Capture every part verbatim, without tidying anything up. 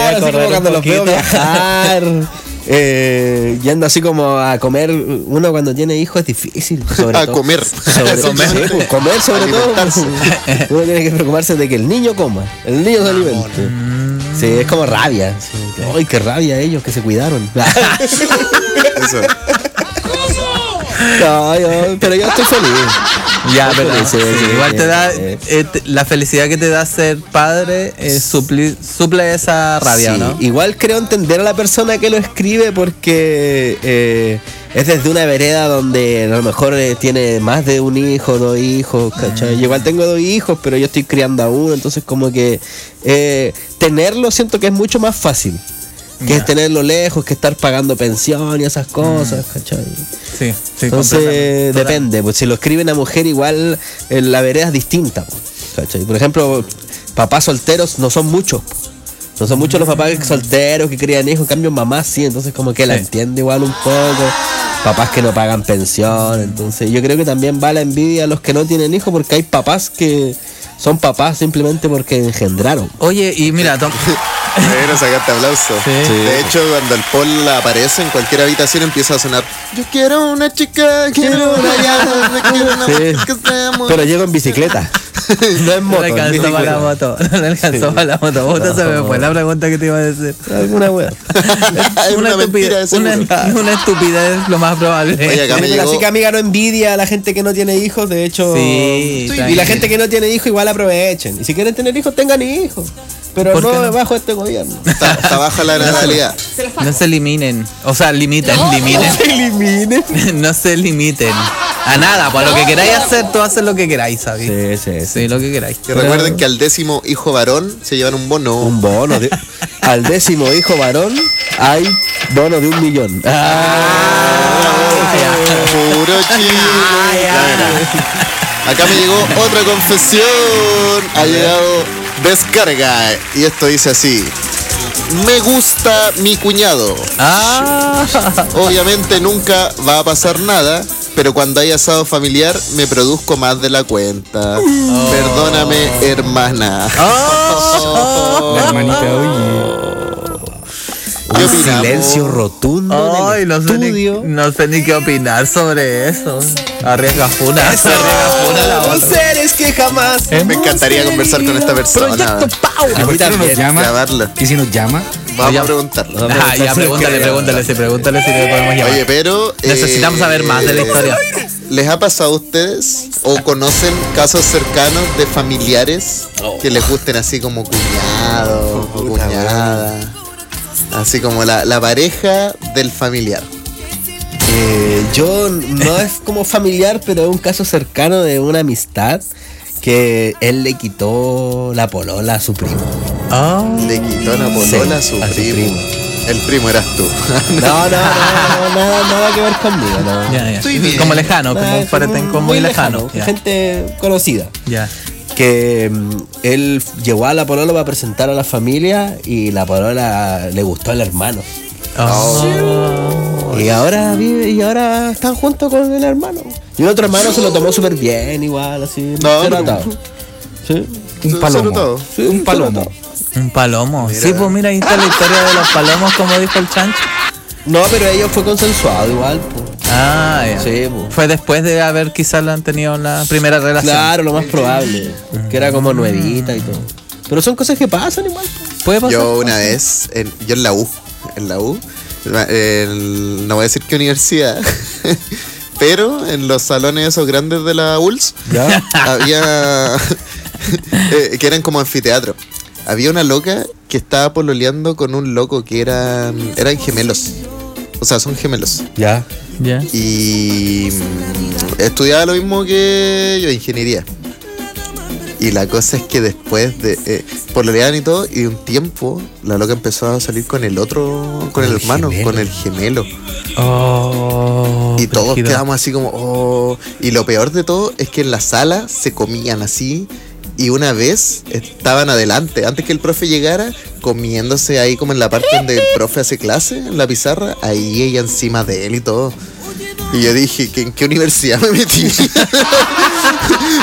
claro, así como cuando los veo viajar. Eh, yendo así como a comer. Uno cuando tiene hijos es difícil. Sobre a todo, comer. Sobre, comer. Sí, pues, comer sobre todo. Uno tiene que preocuparse de que el niño coma. El niño se alimente. Sí, es como rabia. Sí. Ay, qué rabia ellos que se cuidaron. Eso. No, yo, pero yo estoy feliz. Ya, Estoy pero feliz, sí, sí, sí, igual sí, te da sí. eh, te- la felicidad que te da ser padre eh, supli- suple esa rabia, Sí, ¿no? igual creo entender a la persona que lo escribe porque eh, es desde una vereda donde a lo mejor eh, tiene más de un hijo, dos hijos, ¿cachai? Yo igual tengo dos hijos, pero yo estoy criando a uno, entonces como que eh, tenerlo siento que es mucho más fácil. Que Ya. es tenerlo lejos, que estar pagando pensión y esas cosas, ¿cachai? Sí, sí. Entonces completamente. depende, pues si lo escribe una mujer igual eh, la vereda es distinta, pues, ¿cachai? Por ejemplo, papás solteros no son muchos, pues. No son muchos los papás solteros que crían hijos, en cambio mamás sí, entonces como que la Sí. entiende igual un poco. Papás que no pagan pensión, entonces yo creo que también va la envidia a los que no tienen hijos porque hay papás que son papás simplemente porque engendraron. Oye, y mira, Tom, Bueno, sacaste aplauso. Sí. De hecho, cuando el Paul aparece en cualquier habitación empieza a sonar: yo quiero una chica, quiero una llave, quiero una Sí. mujer que sea muy... Pero llego en bicicleta, no en no moto. le en alcanzó para la bicicleta. moto. No le alcanzó para la moto. Puta, se me fue la pregunta que te iba a decir. Alguna wea. Es una mentira de una, seguro. una estupidez lo más probable. Oye, acá me Pero llegó... así que amiga no envidia a la gente que no tiene hijos, de hecho. Sí, y la gente que no tiene hijos igual aprovechen. Y si quieren tener hijos, tengan hijos. Pero ¿Por no, qué no? bajo este gobierno. Está, está baja la natalidad. No se eliminen. O sea, limiten, limiten. Se eliminen. No se limiten a nada. Por lo que queráis hacer, tú haces lo que queráis, ¿sabes? Sí, sí, sí. Sí, lo que queráis. Que recuerden que al décimo hijo varón se llevan un bono. Un bono. De, al décimo hijo varón hay bono de un millón. Puro chile. Acá me llegó otra confesión. Ha llegado descarga. Y esto dice así: me gusta mi cuñado. Ah, Obviamente nunca va a pasar nada, pero cuando hay asado familiar me produzco más de la cuenta. Perdóname, hermana. La hermanita, oye. ¿Qué Un opinamos? silencio rotundo ay, en no el sé, ni, estudio. no sé ni qué opinar sobre eso. Arriesga funa. Arriesga funa la Los otra. seres que jamás. Me encantaría conversar con esta persona. Proyecto Pau. ¿Y por qué no nos llama? Grabarla. ¿Y si nos llama? Vamos Ya. a preguntarlo. Ah, ya, pregúntale, pregúntale, sí, pregúntale si le podemos llamar. Oye, pero... Necesitamos eh, saber más de la historia. ¿Les ha pasado a ustedes o conocen casos cercanos de familiares que les gusten así como cuñado o cuñada? Así como la, la pareja del familiar. Eh, yo no es como familiar, pero es un caso cercano de una amistad que él le quitó la polola a su primo. Ah, Le quitó la polola Sí, a su a su primo. primo. El primo eras tú. No, no, no, no, nada, nada que ver conmigo, no. ya, ya. Estoy bien. Como lejano, Nada, como es pareten como muy lejano. Ya. Gente conocida. Ya. Que mm, él llevó a la polola para presentar a la familia y la polola le gustó al hermano. Oh. Y ahora vive, y ahora están juntos con el hermano. Y el otro hermano se lo tomó súper bien, igual, así. No, se pero- notaba. Sí. Un Se palomo. notó. Sí, Un se palomo. notaba. Un palomo. Mira. Sí, pues mira, ahí está la historia de los palomos, como dijo el chancho. No, pero ellos fue consensuado igual. Pues. Ah, ya. Sí, pues. Fue después de haber quizás han tenido la primera relación. Claro, lo más probable. Que era como nuevita y todo. Pero son cosas que pasan igual. pues. Puede pasar. Yo una vez, en, yo en la U, en la U, el- no voy a decir qué universidad, pero en los salones esos grandes de la U L S ¿Ya? había, eh, que eran como anfiteatro. Había una loca que estaba pololeando con un loco que eran, eran gemelos. O sea, son gemelos. Ya. Ya. Y mm, estudiaba lo mismo que yo, ingeniería. Y la cosa es que después de eh, pololeaban y todo, y de un tiempo la loca empezó a salir con el otro, con el, el hermano, gemelo. con el gemelo. Oh. Y todos brígido. quedamos así como, oh. Y lo peor de todo es que en la sala se comían así. Y una vez estaban adelante, antes que el profe llegara, comiéndose ahí como en la parte donde el profe hace clase, en la pizarra, ahí ella encima de él y todo. Y yo dije, ¿que ¿en qué universidad me metí?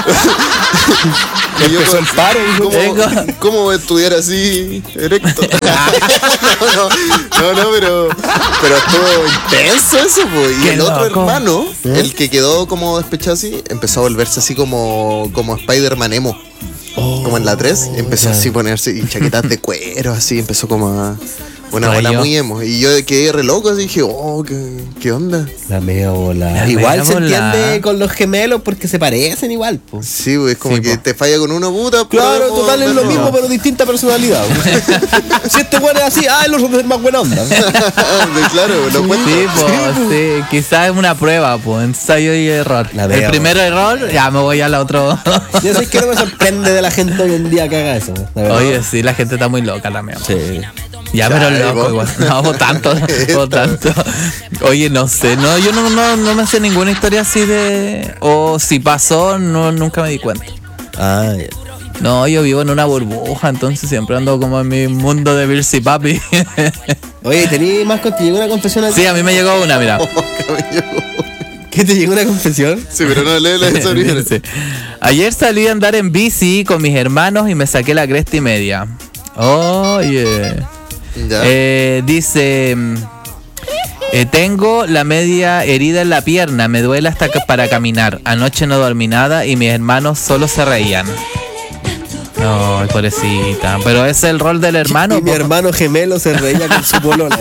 Y yo Empezó el paro, ¿cómo, Venga. ¿Cómo voy a estudiar así, erecto? no, no, no, no, pero, pero estuvo intenso eso, pues. Y Qué el otro loco. hermano, el que quedó como despechado así, empezó a volverse así como, como Spider-Man emo. Como en la tres, empezó ya. así a ponerse y chaquetas de cuero, así, empezó como a... Una Rayo. bola muy emo. Y yo quedé re loco, así dije, oh, ¿qué, qué onda? La media bola. La Igual media se bola. entiende con los gemelos porque se parecen igual, po. Sí, pues como Sí, que po. te falla con uno, puta. Claro, podemos total es lo verlo. mismo, pero distinta personalidad. po. Si este weón es así, ah, el otro es más buena onda. De- claro, lo cuento. Sí, pues, sí, quizás es una prueba, pues, ensayo y error. La el veo. primer error, ya me voy al otro. Yo sé que no me sorprende de la gente hoy en día que haga eso. la verdad. Oye, sí, la gente está muy loca también. Sí. Ya, pero Ay, loco, vos. igual. No, por tanto, por tanto. Oye, no sé, no, yo no, no, no me sé ninguna historia así de. O si pasó, no, nunca me di cuenta. Ah, ya. No, yo vivo en una burbuja, entonces siempre ando como en mi mundo de Birsi Papi. Oye, ¿tení más con- te llegó una confesión a ti? Sí, a mí me llegó una, mira. ¿Qué te llegó una confesión? Sí, pero no lee la esa primero. Sí. Ayer salí a andar en bici con mis hermanos y me saqué la cresta y media. Oye. Ya. Eh, dice, mm, eh, tengo la media herida en la pierna, me duele hasta que para caminar. Anoche no dormí nada y mis hermanos solo se reían. Ay, pobrecita. Pero ese es el rol del hermano. Y mi po. hermano gemelo se reía con su polola.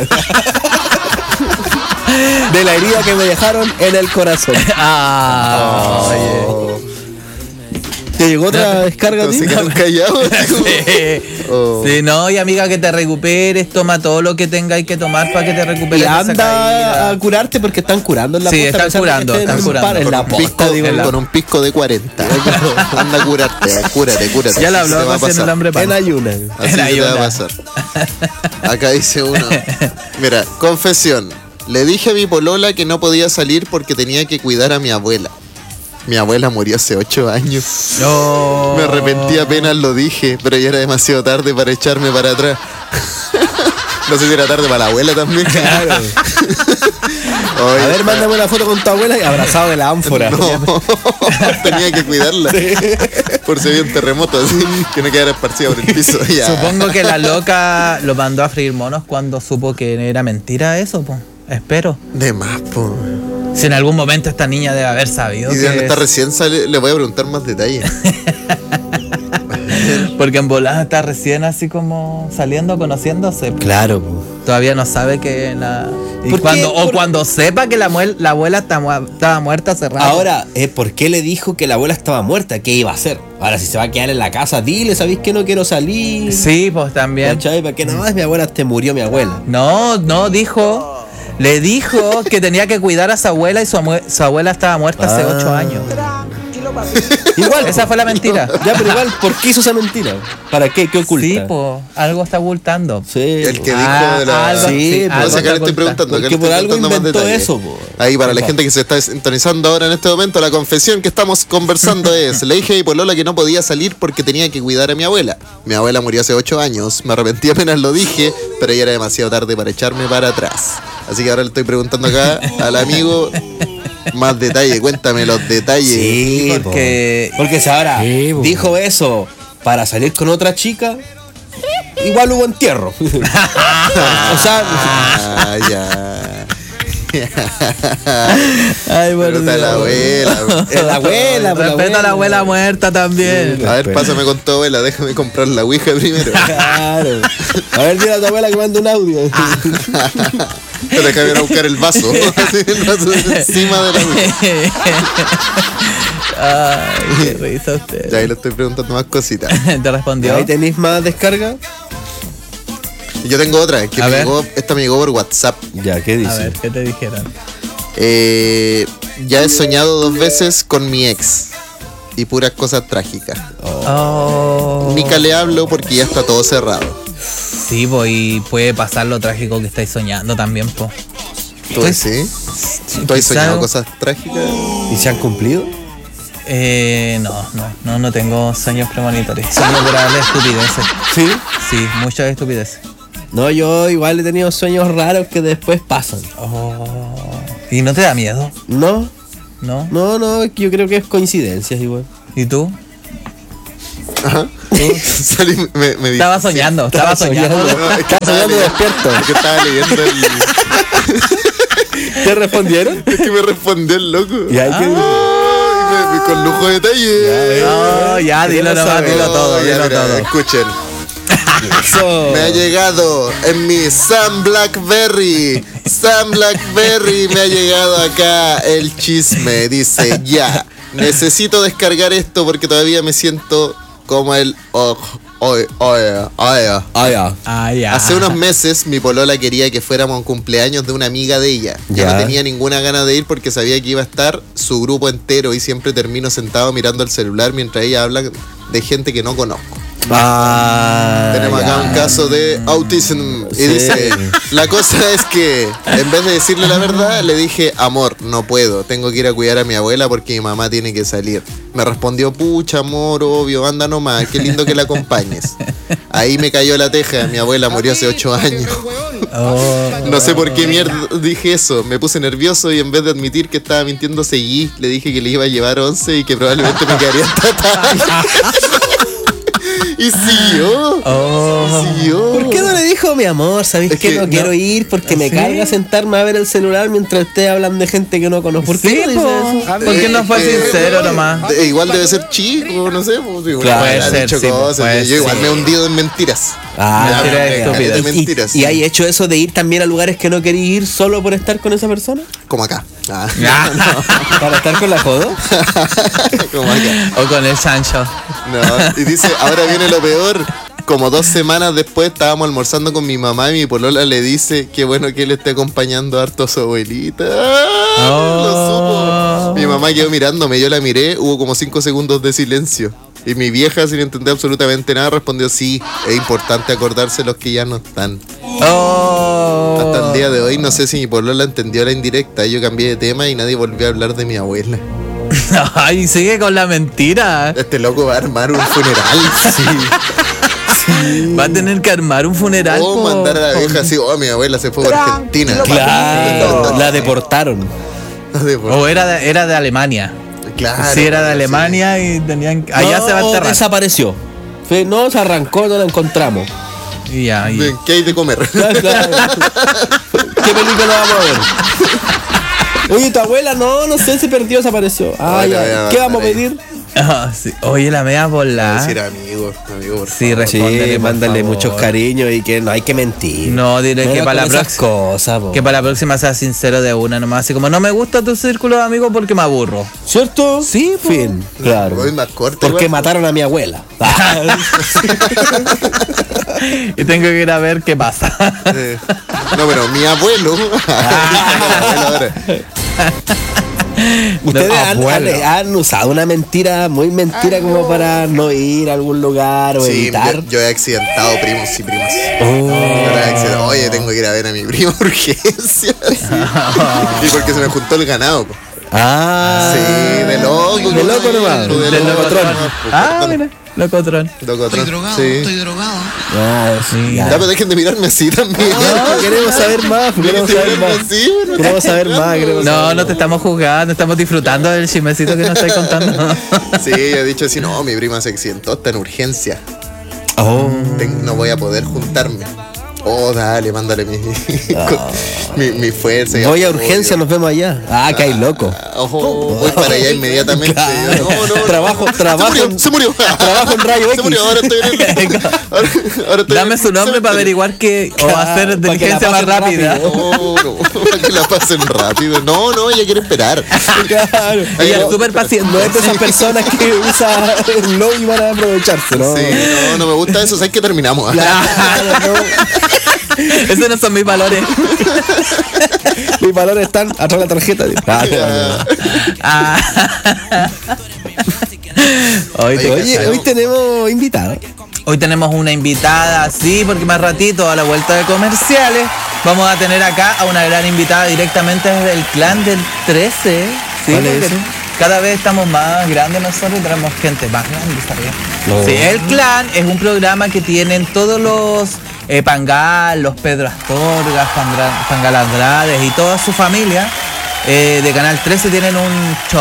De la herida que me dejaron en el corazón. Ah, oye. ¿Te llegó otra descarga a ti? Se quedaron callados. Sí. Oh. Sí, no, y amiga, que te recuperes, toma todo lo que tengáis que tomar para que te recuperes Y de esa anda caída. a curarte porque están curando en la Sí, posta, están a pesar de que curando, estén están en un curando. par- En la Con un pisco, posta, digo. con un pisco de cuarenta. Anda a curarte, cúrate, cúrate. Ya lo Así habló te va a recién el pasar. hombre En pan. ayunas. Así En te va a ayuda. pasar. Acá dice uno. Mira, confesión. Le dije a mi polola que no podía salir porque tenía que cuidar a mi abuela. Mi abuela murió hace ocho años. No. Me arrepentí apenas lo dije, pero ya era demasiado tarde para echarme para atrás. No sé si era tarde para la abuela también. Claro. Oye, A ver, mándame una foto con tu abuela y abrazado de la ánfora. No, tenía que cuidarla. Por si había un terremoto, así, que no quedara esparcida por el piso. Ya. Supongo que la loca lo mandó a freír monos cuando supo que era mentira eso, pues. Espero. De más, po. Si en algún momento esta niña debe haber sabido Y de que dónde está es- recién sale, le voy a preguntar más detalles. porque en volada está recién así como saliendo, conociéndose. Claro, po. Todavía no sabe que la... y ¿Por qué? cuando, o Por- cuando sepa que la, muel- la abuela está mu- estaba muerta hace rato. Ahora, eh, ¿por qué le dijo que la abuela estaba muerta? ¿Qué iba a hacer? Ahora, si se va a quedar en la casa, dile, ¿sabéis que no quiero salir? Sí, pues también. ¿Cachai? ¿Para qué no? Es mi abuela, te murió mi abuela. No, no, dijo... Le dijo que tenía que cuidar a su abuela y su, amue- su abuela estaba muerta hace Ah. ocho años. Igual, Esa fue la mentira. Ya, pero igual, ¿por qué hizo esa mentira? ¿Para qué? ¿Qué oculta? Sí, pues, algo está ocultando. Sí. El que po. dijo de la. algo- Sí, sí, pues, algo No sé qué está le estoy preguntando. Porque acá le por estoy algo preguntando más inventó detalles. eso, po. Ahí para la Po. gente que se está sintonizando ahora en este momento, la confesión que estamos conversando es: le dije a mi polola que no podía salir porque tenía que cuidar a mi abuela. Mi abuela murió hace ocho años. Me arrepentí apenas lo dije, pero ya era demasiado tarde para echarme para atrás. Así que ahora le estoy preguntando acá al amigo más detalle. Cuéntame los detalles. Sí, porque- po. Porque si ahora Sí, po. dijo eso para salir con otra chica, igual hubo entierro. O sea, Ah, ya. Ay, Pero está la abuela. es la abuela, po, la Respeta a la abuela muerta también. A ver, pásame con tu abuela, déjame comprar la ouija primero. Claro. A ver, dile a tu abuela que mande un audio. Pero déjame ir a buscar el vaso. Así, el vaso encima de la ouija. Ay, qué risa usted. Ya ahí le estoy preguntando más cositas. ¿Te respondió? Ahí tenéis más descarga. Yo tengo otra, que A me ver. llegó, esta me llegó por WhatsApp. Ya, ¿qué A dice? ver, ¿qué te dijeron? Eh, ya he soñado dos veces con mi ex. Y puras cosas trágicas. Oh. Nica le hablo porque ya está todo cerrado. Sí, pues, y puede pasar lo trágico que estáis soñando también, pues. ¿Tú Pues, sí? ¿Tú has quizá- soñado cosas trágicas? ¿Y se han cumplido? Eh, no, no, no, no tengo sueños premonitorios. Sueño puras estupideces. Sí. Sí, muchas estupideces. No, yo igual he tenido sueños raros que después pasan. Oh. ¿Y no te da miedo? No, ¿No? no, no, es que yo creo que es coincidencias igual. ¿Y tú? Ajá. Salí, me, me Estaba dice, soñando, estaba soñando. No, es que Estaba soñando leyendo- despierto. es que estaba leyendo el. ¿Te respondieron? Es que me respondió el loco. Y ahí que- Ay, me- me- con lujo de detalle. No, ya, dilo Queremos nomás, saber. dilo todo, Ya, dilo mira, todo. Escuchen. Eso. Me ha llegado en mi Sam Blackberry. Sam Blackberry me ha llegado acá el chisme. Dice, ya, necesito descargar esto porque todavía me siento como el... Oh, oh, oh, oh, oh. Ah, ya. Ah, ya. Hace unos meses mi polola quería que fuéramos a un cumpleaños de una amiga de ella. Yo Ya. no tenía ninguna gana de ir porque sabía que iba a estar su grupo entero y siempre termino sentado mirando el celular mientras ella habla de gente que no conozco. Ah, Tenemos acá ya. un caso de autism y Sí. dice, la cosa es que en vez de decirle la verdad, le dije, amor, no puedo, tengo que ir a cuidar a mi abuela porque mi mamá tiene que salir. Me respondió, pucha, amor, obvio, anda nomás, qué lindo que la acompañes. Ahí me cayó la teja, mi abuela murió hace ocho años. Oh. No sé por qué mierda dije eso, me puse nervioso y en vez de admitir que estaba mintiendo seguí, le dije que le iba a llevar once y que probablemente me quedaría hasta tarde. Y siguió. Oh. Y siguió. ¿Por qué no le dijo, mi amor? ¿Sabéis Es que, que no, no. quiero ir porque me ¿Sí? carga sentarme a ver el celular mientras ustedes hablan de gente que no conozco? ¿Por qué Sí, no dice po. eso? ¿Por qué no fue Eh, sincero nomás? de- igual debe ser chico, no sé. Pues, igual Claro. ha Puede ser, dicho sí, cosas, puede yo igual ser. me he hundido en mentiras. Ah, Ya, mentira me- me- estúpida. de ¿Y, mentiras. y hay hecho eso de ir también a lugares que no queréis ir solo por estar con esa persona? Como acá. Ah, ¿Para estar con la jodo? como acá. O con el Sancho. No, y dice, ahora viene lo peor. Como dos semanas después estábamos almorzando con mi mamá y mi polola le dice qué bueno que él esté acompañando harto a su abuelita. ¡Ah! Oh. Lo supo. Mi mamá quedó mirándome, yo la miré, hubo como cinco segundos de silencio. Y mi vieja, sin entender absolutamente nada, respondió sí, es importante acordarse los que ya no están. Oh. Hasta el día de hoy no sé si mi polola entendió la indirecta. Yo cambié de tema y nadie volvió a hablar de mi abuela. Ay, sigue con la mentira. Este loco va a armar un funeral. Sí. Va a tener que armar un funeral. O po. mandar a la vieja así, oh, mi abuela se fue a Argentina. Claro, la deportaron. O era de, era de Alemania. Claro. Sí, era de sí. Alemania y tenían. Allá No, se va a enterrar. desapareció. Fue- No, se arrancó, no la encontramos. Y ya, y- ¿Qué hay de comer? Claro, claro. ¿Qué película vamos a ver? Oye, tu abuela, no, no sé, se perdió, desapareció. Ah, Oye, ya. ya, ¿Qué vamos a ahí. pedir? Ah, sí. Oye, la media Voy a volada. decir amigo, amigo, por Sí, favor. respóndele, Sí, por mándale favor. muchos cariños y que no hay que mentir. No, dile que era para la con esas próxima. cosas, po. Que para la próxima sea sincero de una nomás. Así como no me gusta tu círculo de amigos porque me aburro. ¿Cierto? Sí, po. Fin, claro. Voy más corto. Porque igual. mataron a mi abuela. Y tengo que ir a ver qué pasa. Eh, No, pero mi abuelo. Mi abuelo ahora. Ustedes No, han, abuelo. han- han usado una mentira, muy mentira, como para no ir a algún lugar o Sí, evitar. yo, yo he accidentado primos y primas. Oh. Yo he accidentado, oye, tengo que ir a ver a mi primo urgencia. Y porque se me juntó el ganado. po. Ah, Sí, de loco. De loco nomás. De Del loco locotrón. nomás, po, Ah, perdón. mira, locotrón. Locotrón. Estoy drogado, Sí. estoy drogado. Ah, sí, Ya, ya. pero dejen de mirarme así también. No, queremos saber más, queremos saber más. Sí, bueno, Queremos saber más, queremos No, no te estamos jugando, estamos disfrutando del chismecito que nos estáis contando. Sí, he dicho así, no, mi prima se accidentó, está en urgencia. Oh. Ten- no voy a poder juntarme. Oh, dale, mándale mi, mi, mi fuerza. y Voy a apoyo. urgencia, nos vemos allá. Ah, que hay loco. Ah, Ojo, voy para allá inmediatamente. Claro. No, no, no. Trabajo- Se trabajo murió, en- se murió. trabajo en rayo Se X. murió, ahora estoy en el- ahora, ahora estoy Dame en su el nombre para cementerio. averiguar que o Claro, hacer para que la diligencia más pasen rápida. rápido. No, no, para que la pasen rápido. No, no, ella quiere esperar. Claro. Ella no, es súper paciente. No es de esas personas que usan el lobby para aprovecharse, ¿no? Sí, no, no me gusta eso. ¿Sabes que terminamos? Claro, no. Esos no son mis valores. Mis valores están atrás de la tarjeta. Ah, no, no. Ah. Hoy, te- Oye, hoy tenemos invitados. Hoy tenemos una invitada, sí, porque más ratito a la vuelta de comerciales vamos a tener acá a una gran invitada directamente desde el clan del trece. ¿Sí? ¿Cuál es Porque ese? cada vez estamos más grandes nosotros y tenemos gente más grande, ¿sabes? No. Sí, el clan es un programa que tienen todos los eh, Pangal, los Pedro Astorgas, Pandra- Pangal Andrades y toda su familia eh, de Canal trece tienen un show.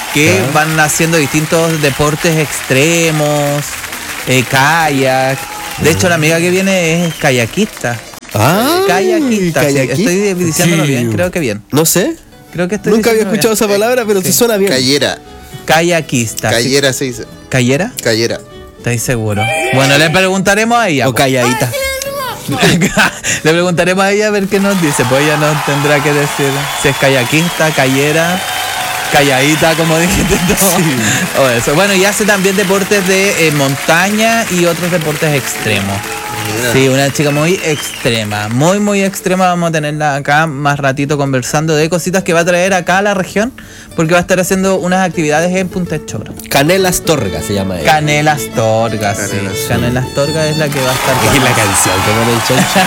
que Ya. van haciendo distintos deportes extremos, eh, kayak. De hecho, la amiga que viene es kayakista. Ah, Kayakista, sí, estoy diciéndolo Sí. bien, creo que bien. No sé. Creo que estoy Nunca había diciéndolo escuchado esa bien. palabra, pero te Sí. suena bien. Cayera. Kayakista. sí. Cayera se dice. ¿Cayera? Cayera. ¿Estáis seguro? Bueno, le preguntaremos a ella. O calladita. Le preguntaremos a ella a ver qué nos dice. Pues ella nos tendrá que decir si es kayakista, cayera, calladita, como dijiste tú. O eso. Bueno, y hace también deportes de eh, montaña y otros deportes extremos. Mira. Sí, una chica muy extrema, muy muy extrema. Vamos a tenerla acá más ratito conversando de cositas que va a traer acá a la región, porque va a estar haciendo unas actividades en Punta Chora. Canela Astorga se llama ella. Canela Astorga, sí. Canela Astorga. Canela Astorga es la que va a estar. Es la canción que pone el chancho.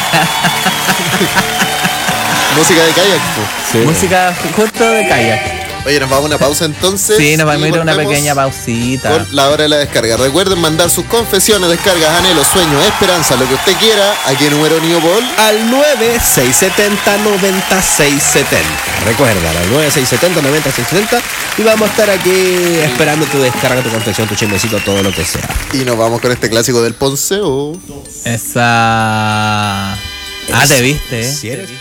Música de kayak. po. Sí. Música justo de kayak. Oye, nos vamos a una pausa entonces. Sí, nos vamos a y ir a una volvemos pequeña pausita. Con la hora de la descarga. Recuerden mandar sus confesiones, descargas, anhelos, sueños, esperanza, lo que usted quiera. Aquí en número Niobol. Al nueve seis siete cero nueve seis siete cero. Recuerda, al nueve seis siete cero nueve seis siete cero. Y vamos a estar aquí esperando tu descarga, tu confesión, tu chismecito, todo lo que sea. Y nos vamos con este clásico del Ponceo. Esa. Ah, te viste, eh. Si eres